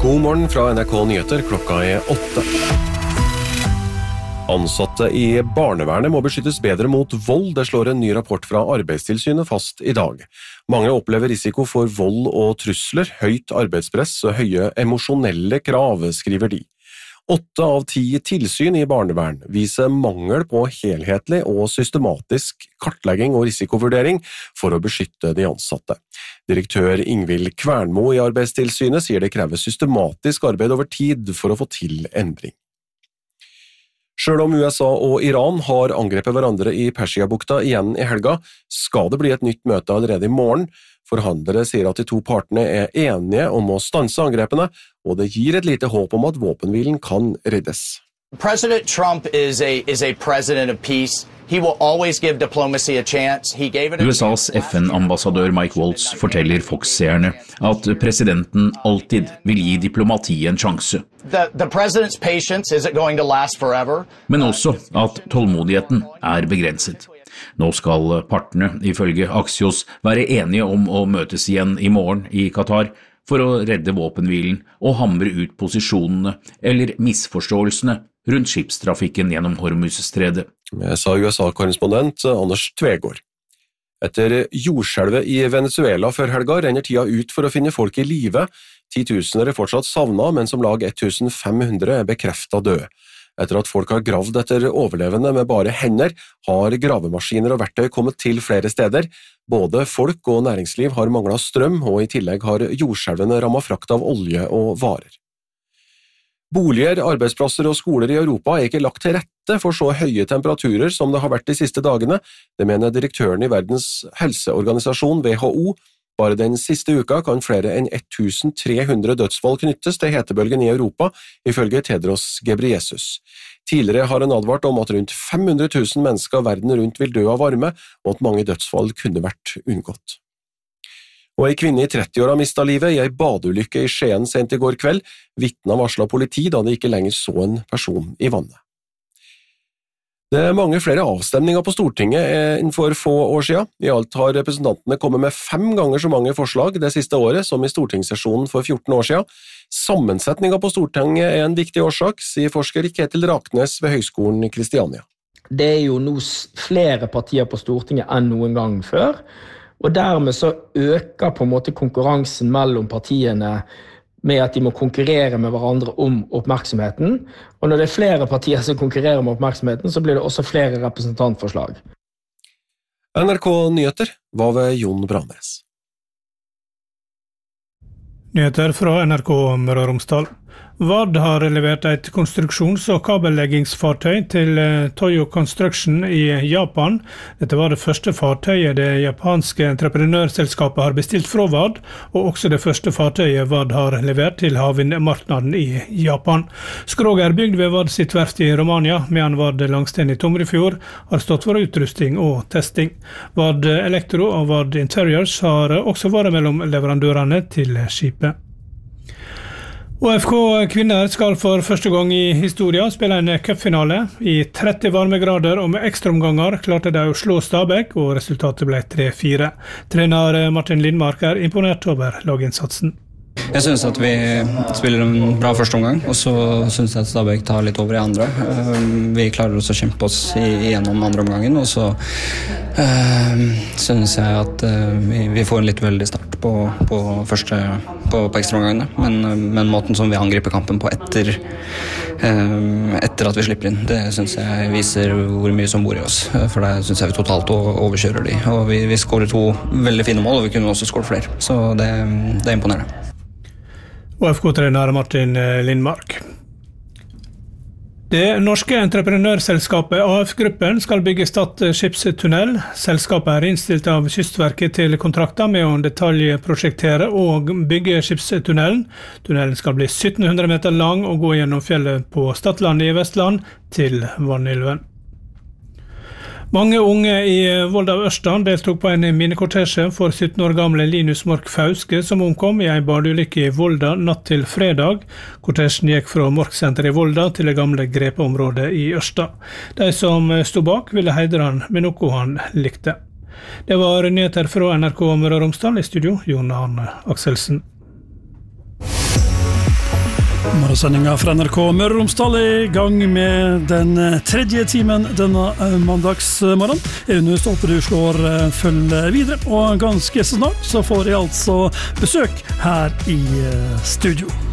God morgen fra NRK Nyheter, klokka 8. Ansatte i barnevernet må beskyttes bedre mot vold, det slår en ny rapport fra Arbeidstilsynet fast i dag. Mange opplever risiko for vold og trusler, høyt arbeidspress og høye emosjonelle krav, skriver de. 8 av 10 tilsyn i barnevern viser mangel på helhetlig og systematisk kartlegging og risikovurdering for å beskytte de ansatte. Direktør Ingvild Kvernmo i Arbeidstilsynet sier det krever systematisk arbeid over tid for å få til endring. Selv om USA og Iran har angrepet hverandre i Persiabukta igjen i helga, skal det bli et nytt møte allerede i morgen. Forhandlere sier at de to partene er enige om å stanse angrepene, og det gir et lite håp om at våpenhvilen kan reddes. President Trump is a president of peace. He will always give diplomacy a chance. He gave it USAs FN-ambassadør Mike Waltz forteller Fox-seerne at presidenten alltid vil gi diplomatiet en sjanse. The president's patience isn't going to last forever. Men også at tålmodigheten er begrenset. Nå skal partene, ifølge Axios, være enige om å møtes igjen i morgen i Qatar for å redde våpenhvilen og hamre ut posisjonene eller misforståelsene rundt skipstrafikken gjennom Hormuzstredet. Sa USA-korrespondent Anders Tvegård. Etter jordskjelvet i Venezuela før helga renner tida ut for å finne folk i live. 10 000 er fortsatt savnet, mens om lag 1500 er bekreftet døde. Etter at folk har gravd etter overlevende med bare hender, har gravemaskiner og verktøy kommet til flere steder. Både folk og næringsliv har manglet strøm, og i tillegg har jordskjelvene rammet frakt av olje og varer. Boliger, arbeidsplasser og skoler i Europa er ikke lagt til rette for så høye temperaturer som det har vært de siste dagene, det mener direktøren i Verdens helseorganisasjon WHO. Bare den siste uka kan flere enn 1300 dødsfall knyttes til hetebølgen i Europa, ifølge Tedros Ghebreyesus. Tidligere har han advart om at rundt 500 000 mennesker verden rundt vil dø av varme, og at mange dødsfall kunne vært unngått. Og en kvinne i 30-åra mistet livet i en badeulykke i Skien sent i går kveld. Vitner varslet politi da de ikke lenger så en person i vannet. Det er mange flere avstemninger på Stortinget enn for få år siden. I alt har representantene kommet med 5 ganger så mange forslag det siste året som i stortingssesjonen for 14 år siden. Sammensetningen på Stortinget er en viktig årsak, sier forsker Ketil Raknes ved Høgskolen i Kristiania. Det er jo nå flere partier på Stortinget enn noen gang før, og dermed så øker på en måte konkurransen mellom partiene med at de må konkurrere med hverandre om oppmerksomheten. Og når det er flere partier som konkurrerer om oppmerksomheten, så blir det også flere representantforslag. NRK Nyheter var ved Jon Branes. Nyheter fra NRK Møre og Romsdal. VAD har levert et konstruksjons- og kabelleggingsfartøy til Toyo Construction i Japan. Dette var det første fartøyet det japanske entreprenørselskapet har bestilt fra VAD, og også det første fartøyet VAD har levert til havvindmarknaden i Japan. Skroget er bygd ved VAD sitt verft i Romania, medan VAD Langsten i Tomrefjord har stått for utrusting og testing. VAD Elektro og VAD Interiors har også vært mellom leverandørene til skipet. ÅFK kvinner skal for første gang i historien spille en cupfinale. I 30 varmegrader og med ekstraomganger klarte de å slå Stabæk, og resultatet ble 3-4. Trener Martin Lindmark er imponert over laginnsatsen. Jeg synes at vi spiller en bra første omgang, og så synes jeg at Stabæk tar litt over i andre. Vi klarer også å kjempe oss igjennom andre omgangen, og så synes jeg at vi får en litt veldig start på ekstra omgangene. Men måten som vi angriper kampen på etter at vi slipper inn, det synes jeg viser hvor mye som bor i oss. For det synes jeg vi totalt overkjører de. Og vi skårer 2 veldig fine mål, og vi kunne også skåre flere. Så det er imponerende. ÅFK-trener Martin Lindmark. Det norske entreprenørselskapet AF-gruppen skal bygge Stad skipstunnel. Selskapet er innstilt av Kystverket til kontrakter med å detaljprosjektere og bygge skipstunnelen. Tunnelen skal bli 1700 meter lang og gå gjennom fjellet på Stadlandet i Vestland til Vanylven. Mange unge i Volda og Ørsta deltok på en minikortesje for 17 år gamle Linus Mork Fauske, som omkom i en badeulykke i Volda natt til fredag. Kortesjen gikk fra Morksenteret i Volda til det gamle grepeområdet i Ørsta. De som stod bak ville heidre han med noe han likte. Det var nyheter fra NRK Møre og Romsdal. I studio, Jon Arne Akselsen. Morgensendingen fra NRK Møre og Romsdal I gang med den tredje timen denne mandagsmorgen. Jeg håper du slår følge videre, og ganske snart så får jeg altså besøk her I studio.